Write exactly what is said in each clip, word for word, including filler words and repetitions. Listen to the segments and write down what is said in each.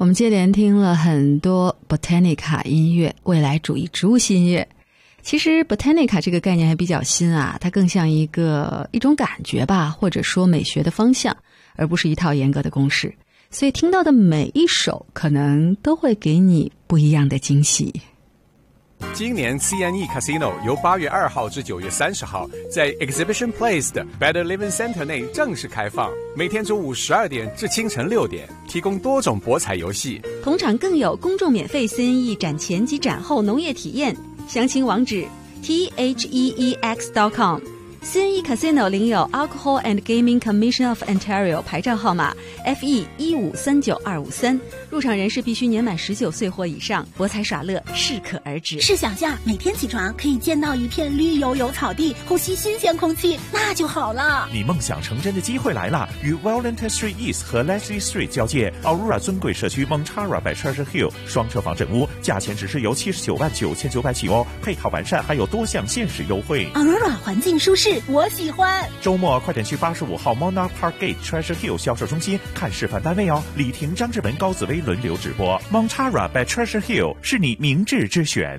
们接连听了很多 Botanica 音乐，未来主义植物系音乐。其实 Botanica 这个概念还比较新啊，它更像一个一种感觉吧，或者说美学的方向，而不是一套严格的公式。所以听到的每一首可能都会给你不一样的惊喜。 今年 C N E Casino 由八月二号至九月三十号在 Exhibition Place 的 Better Living Center 内正式开放，每天中午十二点至清晨六点，提供多种博彩游戏。 同场更有公众免费 C N E 展前及展后农业体验，详情网址 T H E E X dot com。C N E Casino 领有 Alcohol and Gaming Commission of Ontario 牌照号码 F E 一五三九二五三，入场人士必须年满十九岁或以上，博彩耍乐适可而止。 试想下，每天起床可以见到一片绿油油草地，呼吸新鲜空气，那就好了。 你梦想成真的机会来了！与 Wellington Street East 和 Leslie Street 交界 ，Aurora 尊贵社区 Montara by Treasure Hill 双车房整屋，价钱只是由七十九万九千九百起哦，配套完善，还有多项限时优惠。 Aurora 环境舒适，我喜欢。 周末快点去八十五号 Monarch Park Gate Treasure Hill 销售中心看示范单位哦。李婷、张志文、高紫薇轮流直播 ，Montara by Treasure Hill 是你明智之选。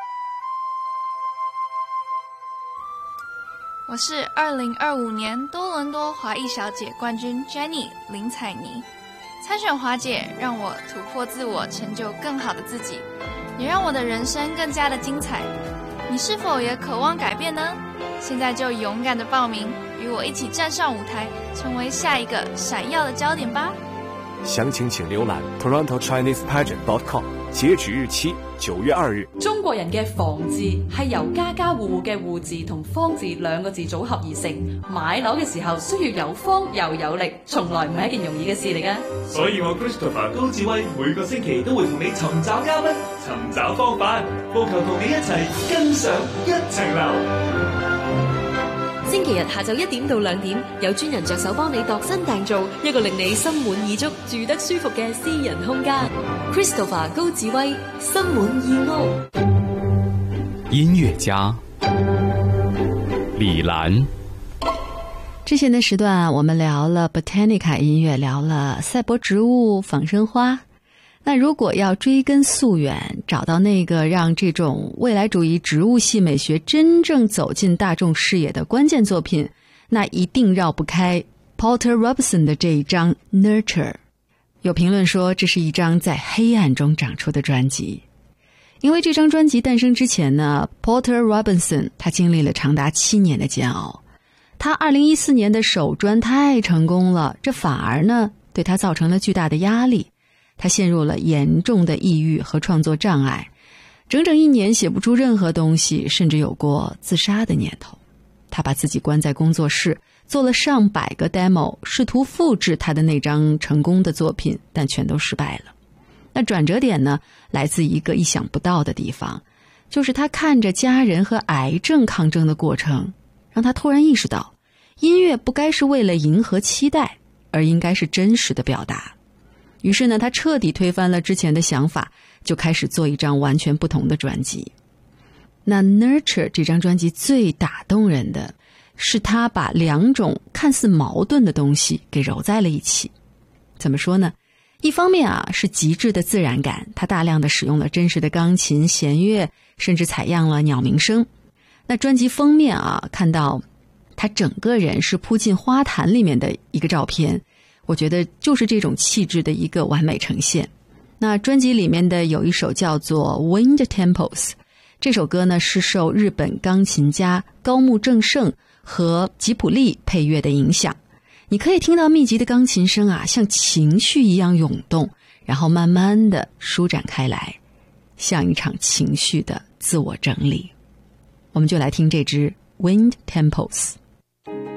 我是二零二五年多伦多华裔小姐冠军 Jenny 林采妮。参选华姐让我突破自我，成就更好的自己，也让我的人生更加的精彩。你是否也渴望改变呢？现在就勇敢的报名，与我一起站上舞台，成为下一个闪耀的焦点吧。 详情请浏览 Toronto Chinese Pageant dot com， 截止日期九月二日。 中國人嘅房字係由家家戶戶嘅戶字同方字兩個字組合而成。買樓嘅時候需要有方又有力，從來唔係一件容易嘅事嚟嘅。 所以我 Christopher 高志威每個星期都會同你尋找嘉賓，尋找方法，務求同你一齊跟上一層樓。 星期日下晝一點到兩點，有專人着手幫你度身訂造一個令你心滿意足、住得舒服嘅私人空間。Christopher 高志威，心滿意屋。 音樂家李蘭。 之前的時段我們聊了 Botanica 音樂，聊了賽博植物、仿生花。那如果要追根溯源，找到那个让这种未来主义植物系美学真正走进大众视野的关键作品，那一定绕不开 Porter Robinson 的这一张 Nurture。 有评论说这是一张在黑暗中长出的专辑，因为这张专辑诞生之前呢， Porter Robinson 他经历了长达七年的煎熬。他二零一四年的首专太成功了，这反而呢对他造成了巨大的压力，他陷入了严重的抑郁和创作障碍，整整一年写不出任何东西，甚至有过自杀的念头。他把自己关在工作室，做了上百个 demo， 试图复制他的那张成功的作品，但全都失败了。那转折点呢，来自一个意想不到的地方，就是他看着家人和癌症抗争的过程，让他突然意识到，音乐不该是为了迎合期待，而应该是真实的表达。于是呢，他彻底推翻了之前的想法，就开始做一张完全不同的专辑。那 Nurture 这张专辑最打动人的是他把两种看似矛盾的东西给揉在了一起。怎么说呢？一方面啊，是极致的自然感，他大量的使用了真实的钢琴、弦乐，甚至采样了鸟鸣声。那专辑封面啊，看到他整个人是扑进花坛里面的一个照片，我觉得就是这种气质的一个完美呈现。那专辑里面的有一首叫做 Wind Temples， 这首歌呢是受日本钢琴家高木正胜和吉卜力配乐的影响。你可以听到密集的钢琴声啊，像情绪一样涌动，然后慢慢的舒展开来，像一场情绪的自我整理。我们就来听这支 Wind Temples。